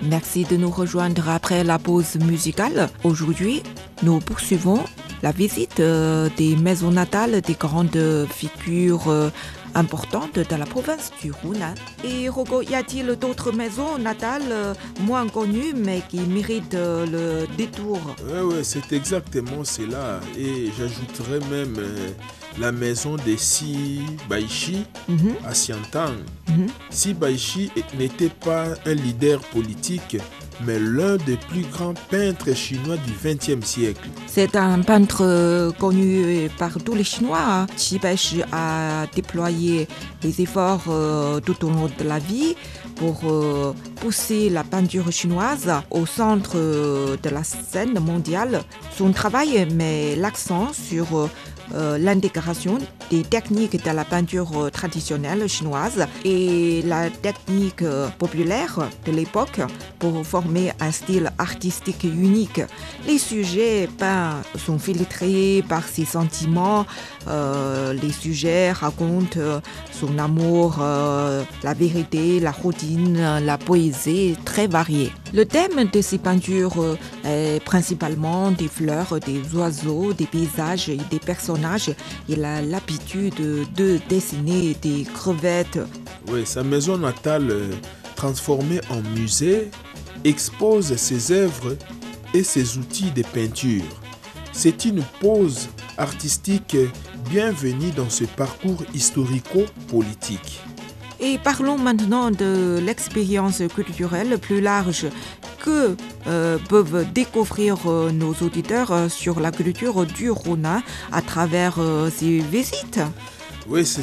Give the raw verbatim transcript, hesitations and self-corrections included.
Merci de nous rejoindre après la pause musicale. Aujourd'hui, nous poursuivons la visite euh, des maisons natales des grandes figures euh, importantes de la province du Hunan. Et Rogo, y a-t-il d'autres maisons natales euh, moins connues mais qui méritent euh, le détour? Oui, ouais, c'est exactement cela. Et j'ajouterais même euh, la maison des Si Baishi Mhm, à Xiantang. mhm. Si Baishi n'était pas un leader politique, mais l'un des plus grands peintres chinois du vingtième siècle. C'est un peintre euh, connu par tous les Chinois. Qi Baishi a déployé des efforts euh, tout au long de la vie pour euh, pousser la peinture chinoise au centre euh, de la scène mondiale. Son travail met l'accent sur euh, euh, l'intégration des techniques de la peinture euh, traditionnelle chinoise et la technique euh, populaire de l'époque pour former un style artistique unique. Les sujets peints sont filtrés par ses sentiments. Euh, les sujets racontent euh, son amour, euh, la vérité, la routine, la poésie très variée. Le thème de ces peintures euh, est principalement des fleurs, des oiseaux, des paysages et des personnages. Il a l'habitude de, de dessiner des crevettes. Oui, sa maison natale, euh, transformée en musée, expose ses œuvres et ses outils de peinture. C'est une pause artistique bienvenue dans ce parcours historico-politique. Et parlons maintenant de l'expérience culturelle plus large que euh, peuvent découvrir euh, nos auditeurs euh, sur la culture du Hunan à travers euh, ces visites. Oui, c'est